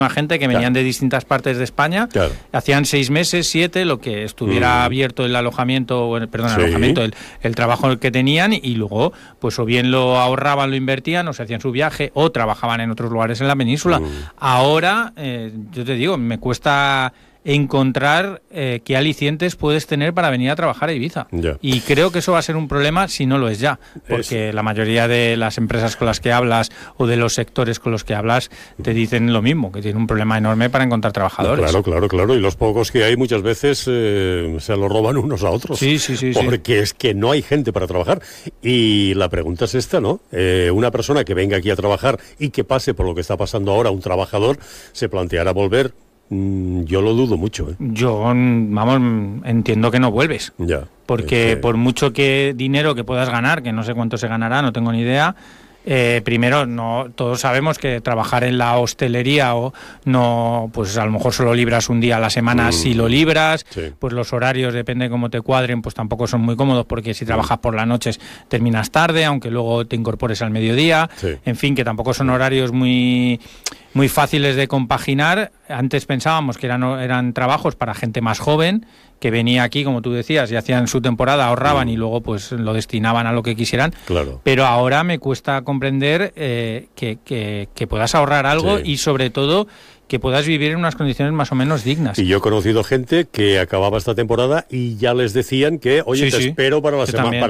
gente que venían de distintas partes de España, hacían 6 meses, 7, lo que estuviera abierto el alojamiento, el trabajo que tenían, y luego, pues o bien lo ahorraban, lo invertían, o se hacían su viaje, o trabajaban en otros lugares en la península. Ahora, yo te digo, me cuesta encontrar qué alicientes puedes tener para venir a trabajar a Ibiza. Y creo que eso va a ser un problema si no lo es ya, porque la mayoría de las empresas con las que hablas o de los sectores con los que hablas te dicen lo mismo, que tienen un problema enorme para encontrar trabajadores. Claro, y los pocos que hay muchas veces se lo roban unos a otros. Sí. Porque es que no hay gente para trabajar. Y la pregunta es esta, ¿no? Una persona que venga aquí a trabajar y que pase por lo que está pasando ahora, un trabajador, se planteará volver. Yo lo dudo mucho. Yo, entiendo que no vuelves. Porque por mucho que dinero que puedas ganar, que no sé cuánto se ganará, no tengo ni idea, primero, no todos sabemos que trabajar en la hostelería pues a lo mejor solo libras un día a la semana. Si lo libras, pues los horarios, depende de cómo te cuadren, pues tampoco son muy cómodos, porque si trabajas por las noches terminas tarde, aunque luego te incorpores al mediodía. En fin, que tampoco son horarios muy fáciles de compaginar. Antes pensábamos que eran trabajos para gente más joven, que venía aquí, como tú decías, y hacían su temporada, ahorraban y luego pues lo destinaban a lo que quisieran. Pero ahora me cuesta comprender que puedas ahorrar algo y sobre todo que puedas vivir en unas condiciones más o menos dignas. Y yo he conocido gente que acababa esta temporada y ya les decían que, oye, te espero para la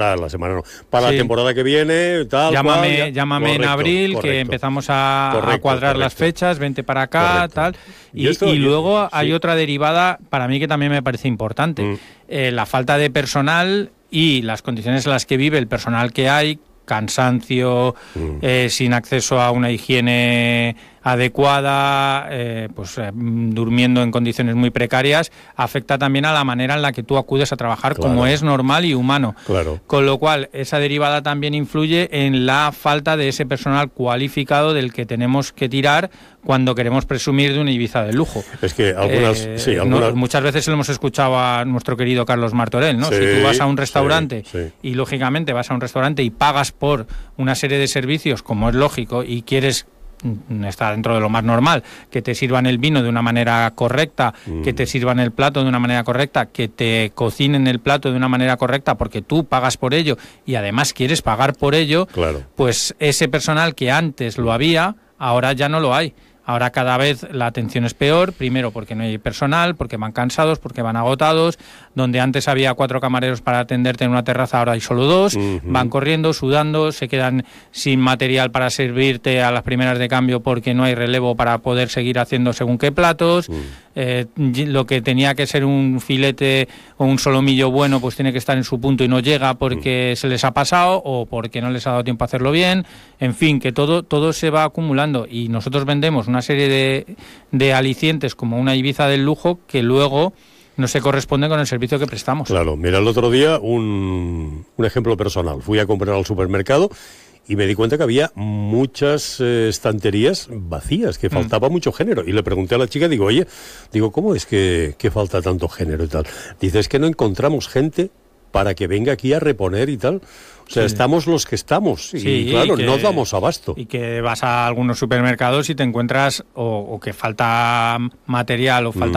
temporada que viene, tal. Llámame en abril, que empezamos a cuadrar las fechas, vente para acá, tal. Y luego hay otra derivada para mí que también me parece importante. La falta de personal y las condiciones en las que vive el personal que hay, cansancio, sin acceso a una higiene adecuada, durmiendo en condiciones muy precarias, afecta también a la manera en la que tú acudes a trabajar, como es normal y humano. Con lo cual, esa derivada también influye en la falta de ese personal cualificado del que tenemos que tirar cuando queremos presumir de una Ibiza de lujo. Es que algunas... muchas veces lo hemos escuchado a nuestro querido Carlos Martorell, ¿no? Si tú vas a un restaurante y, lógicamente, vas a un restaurante y pagas por una serie de servicios, como es lógico, y quieres está dentro de lo más normal, que te sirvan el vino de una manera correcta, que te sirvan el plato de una manera correcta, que te cocinen el plato de una manera correcta, porque tú pagas por ello y además quieres pagar por ello, pues ese personal que antes lo había, ahora ya no lo hay. Ahora cada vez la atención es peor, primero porque no hay personal, porque van cansados, porque van agotados. Donde antes había 4 camareros para atenderte en una terraza, ahora hay solo 2. Van corriendo, sudando, se quedan sin material para servirte a las primeras de cambio porque no hay relevo para poder seguir haciendo según qué platos. Lo que tenía que ser un filete o un solomillo bueno, pues tiene que estar en su punto y no llega porque se les ha pasado o porque no les ha dado tiempo a hacerlo bien. En fin, que todo se va acumulando y nosotros vendemos una serie de alicientes como una Ibiza del lujo que luego no se corresponde con el servicio que prestamos. Claro, mira, el otro día un ejemplo personal. Fui a comprar al supermercado y me di cuenta que había muchas estanterías vacías, que faltaba mucho género. Y le pregunté a la chica, digo, ¿cómo es que falta tanto género y tal? Dice, es que no encontramos gente para que venga aquí a reponer y tal. O sea, estamos los que estamos y claro, no damos abasto. Y que vas a algunos supermercados y te encuentras o que falta material o falta